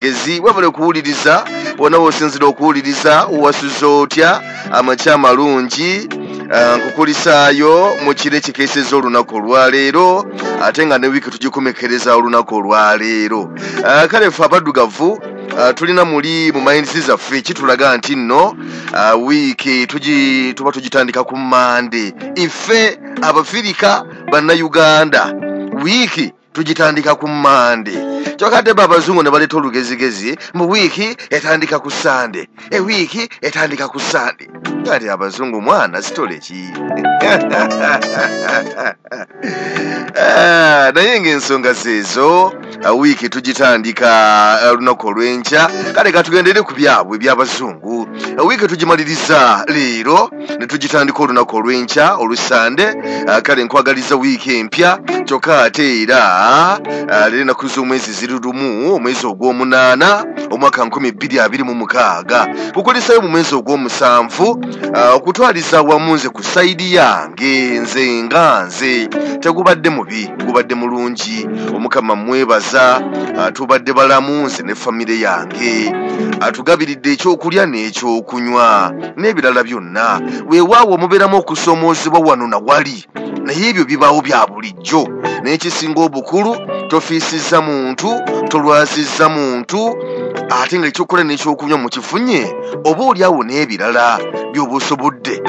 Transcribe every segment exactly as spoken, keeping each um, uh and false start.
magezi wabale kuwuliriza wona wosinzira okuwuliriza wasuza otya amakya malungi nkukulisaayo mu kire kikeeseza olunaku olwaleero ate nga ne wiiki tugikomekereza olunaku olwaleero kale ffe abaddugavu uh, tulina muli mu mayindizi zaffe kitulaga nti nno uh, wiiki tugi tuba tugitandika ku Mande. Iffe Abafirika bannayuganda wiiki tugitandika ku Mande. Kyokka abazungu ne baleeta olugezigezi mu wiiki etandika ku Sande. E wiiki etandika ku Sande. Kati abazungu mwana sitole ki? Ah, naye ng'ensonga zeezo wiiki tugitandika lunaku olw'enkya kale katugendere ku byabwe by'abazungu. Wiiki tugimaliriza leero ne tugitandika olunaku olw'enkya olusande. Kale nkwagaliza wiiki empya kyokka ate era leero ennaku z'omwezi ziri lumu omwezi ogw'omunaana omwaka nkumi bbiri abiri mu mukaaga kukulisayo mu mwezi ogw'omusanvu okutwaliza awamu nze ku sayidi yange nze nga nze tegubadde mubi gubadde mulungi omukama mwebaza tubadde balamu nze ne famire yange atugabiridde ekyokulya n'ekyokunywa n'ebirala byonna weewaawo omubeeramu okusoomoozebwa wano na wali naye ebyo bibaawo bya bulijjo n'ekisinga obukulu tofiisizza muntu tolwazizza muntu ate nga ekyokulya n'ekyokunywa mu kifunye oba oliawo n'ebirala by'oba osobodde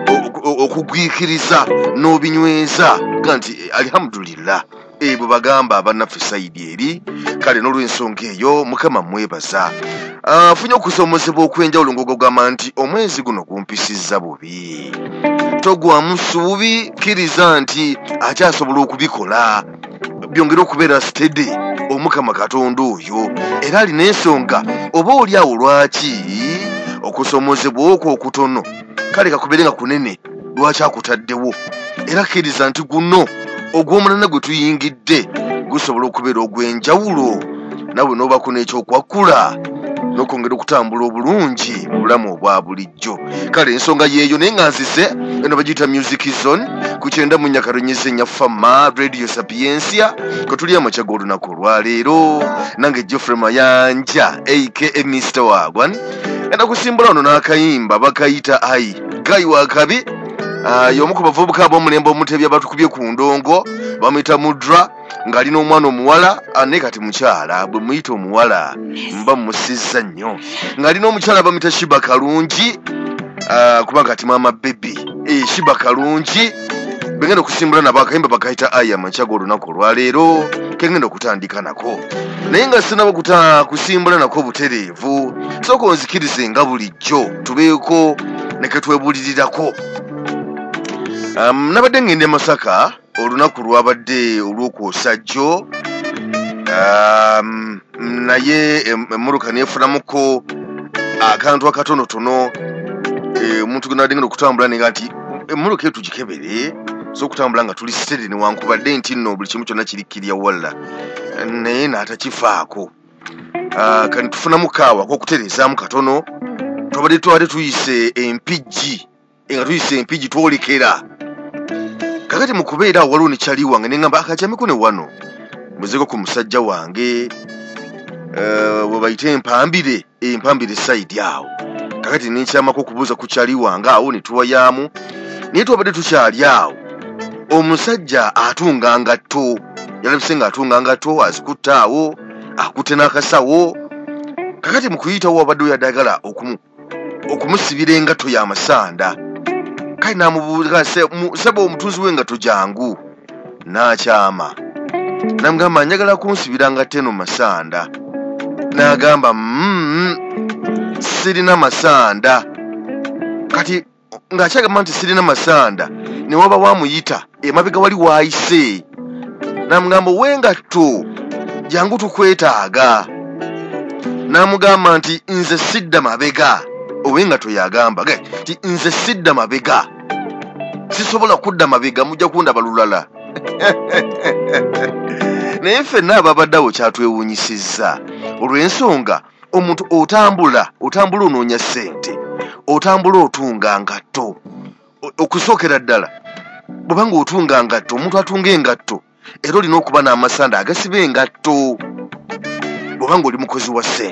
okugwikiriza n'obinyweza ga nti alhamdulillah ebyo bagamba abannaffe sayidi eri. Kale n'olw'ensonga eyo mukama mwebaza afunye okusoomozebwa okw'enjawulo ng'ogamba nti omwezi guno gumpisizza bubi togwamu ssuubi kkiriza nti akyasobola okubikola byongera okubeera steady omukama katonda oyo era alina ensonga oba oli awo lwaki okusoomozebwa okwo okutono kale kakubere nga kunene lwaki akutaddewo era kkiriza nti guno ogw'omunana gwe tuyingidde gusobola okubeera ogw'enjawulo nawe n'obako n'ekyokwakula n'okwongera okutambula obulungi mu bulamu obwa bulijjo. Kale ensonga yeeyo naye nga nzize eno bagiyita music zone ku kyenda mu nnyakaronnyeze ennya fama radio sapiensia kwe tuli amakya g'olunaku olwaleero nange Geoffrey Mayanja aka Mister Wagwan enda kusimbula ono n'akayimba bakayita ai gayi wakabi y'omu ku bavubuka ab'omulembe omutebya batukubye ku ndongo bamuyita Mudra ng'alina omwana omuwala ane kati mukyala bwe muyita omuwala mba musizza nnyo ng'alina omukyala bamuyita Shiba Kalungi kubanga kati maama baby e Shiba Kalungi bengenda okusimbula nabo akayimba bakayita aya amakya g'olunaku olwaleero kengenda okutandika nako naye nga sinaba kusimbula nako butereevu sooka onzikirize nga bulijjo tubeeko ne ketwebulirirako. Um, nabadde ngende Masaka olunaku lwabadde olw'okwosajjo um, naye emmotoka neefunamuko akantu akatonotono omuntu gwe nabadde ngenda okutambula nenga nti emmotoka eyo tugikebere so okutambula nga tuli steady newankubadde nti nno buli kimu kyonna kirikkirya walla naye n'atakifaako uh, kani tufunamu kaawa k'okutereezaamu katono twabadde twali tuyise empijji nga tuyise empijji twolekera kakati mu kubeera awo waliwo ne kyali wange ne ŋŋamba akakyamiko ne wano muzeko ku musajja wange bwe bayite empambire empambire sayidi awo kakati nenkyamako okubuuza ku kyali wange awo ne tuwayaamu naye twabadde tukyali awo omusajja atunga ngatto yalabise nga atunga ngatto azikutte awo akutte n'akasawo kakati mu kuyitawo wabadde oyadagala okumusibira engatto y'amasanda kale n'amubuuza sebo omutunzi w'engatto jangu n'akyama namugamba njagala kunsibira ngatto eno masanda n'agamba mm, sirina masanda kati ng'akyagamba nti sirina masanda ne waba wamuyita emabega wali waayise namugamba w'engatto jangu tukwetaaga n'amugamba nti nze sidda mabega ow'engatto yagamba nti nze sidda mabega sisobola kudda mabega mujja kundaba lulala naye ffenna ababadde awo kyatwewuunyisizza olw'ensonga omuntu otambula otambula onoonya ssente otambula otunga ngatto okusookera ddala bw'obanga otunga ngatto omuntu atunga engatto era olina okuba n'amasanda agasiba engatto bw'obanga oli mukozi wa ssente